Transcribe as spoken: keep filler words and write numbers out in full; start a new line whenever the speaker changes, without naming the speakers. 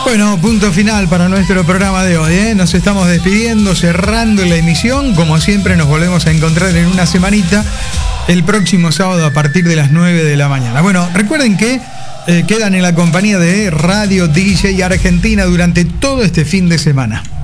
Bueno, punto final para nuestro programa de hoy, ¿eh? Nos estamos despidiendo, cerrando la emisión. Como siempre, nos volvemos a encontrar en una semanita, el próximo sábado a partir de las nueve de la mañana. Bueno, recuerden que eh, quedan en la compañía de Radio D J Argentina durante todo este fin de semana.